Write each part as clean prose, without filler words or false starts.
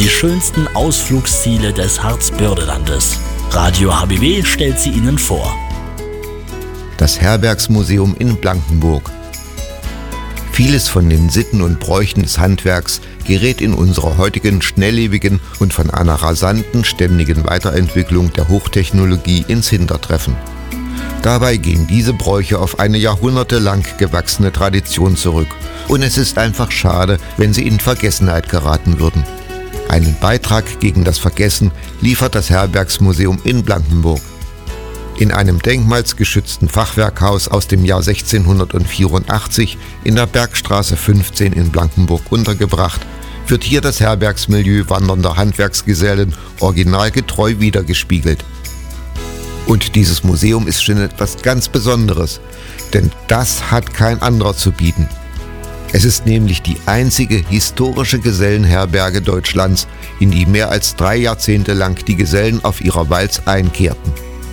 die schönsten Ausflugsziele des Harzbördelandes. Radio HBW stellt sie Ihnen vor. Das Herbergsmuseum in Blankenburg. Vieles von den Sitten und Bräuchen des Handwerks gerät in unserer heutigen schnelllebigen und von einer rasanten, ständigen Weiterentwicklung der Hochtechnologie ins Hintertreffen. Dabei gehen diese Bräuche auf eine jahrhundertelang gewachsene Tradition zurück und es ist einfach schade, wenn sie in Vergessenheit geraten würden. Einen Beitrag gegen das Vergessen liefert das Herbergsmuseum in Blankenburg. In einem denkmalsgeschützten Fachwerkhaus aus dem Jahr 1684 in der Bergstraße 15 in Blankenburg untergebracht, wird hier das Herbergsmilieu wandernder Handwerksgesellen originalgetreu wiedergespiegelt. Und dieses Museum ist schon etwas ganz Besonderes, denn das hat kein anderer zu bieten. Es ist nämlich die einzige historische Gesellenherberge Deutschlands, in die mehr als 3 Jahrzehnte lang die Gesellen auf ihrer Walz einkehrten.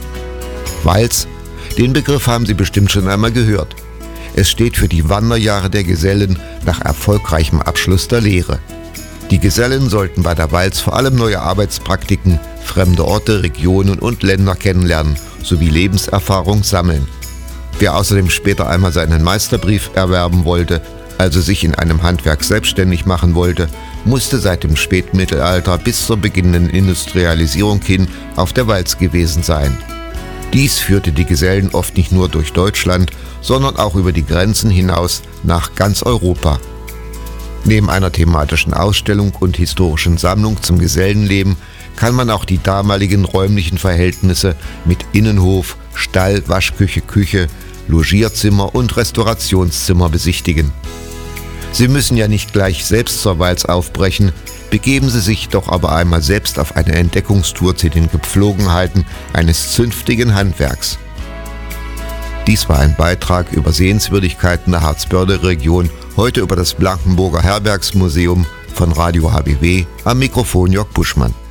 Walz, den Begriff haben Sie bestimmt schon einmal gehört. Es steht für die Wanderjahre der Gesellen nach erfolgreichem Abschluss der Lehre. Die Gesellen sollten bei der Walz vor allem neue Arbeitspraktiken, fremde Orte, Regionen und Länder kennenlernen sowie Lebenserfahrung sammeln. Wer außerdem später einmal seinen Meisterbrief erwerben wollte, also sich in einem Handwerk selbstständig machen wollte, musste seit dem Spätmittelalter bis zur beginnenden Industrialisierung hin auf der Walz gewesen sein. Dies führte die Gesellen oft nicht nur durch Deutschland, sondern auch über die Grenzen hinaus nach ganz Europa. Neben einer thematischen Ausstellung und historischen Sammlung zum Gesellenleben kann man auch die damaligen räumlichen Verhältnisse mit Innenhof, Stall, Waschküche, Küche, Logierzimmer und Restaurationszimmer besichtigen. Sie müssen ja nicht gleich selbst zur Walz aufbrechen, begeben Sie sich doch aber einmal selbst auf eine Entdeckungstour zu den Gepflogenheiten eines zünftigen Handwerks. Dies war ein Beitrag über Sehenswürdigkeiten der Harzbörde-Region, heute über das Blankenburger Herbergsmuseum von Radio HBW, am Mikrofon Jörg Buschmann.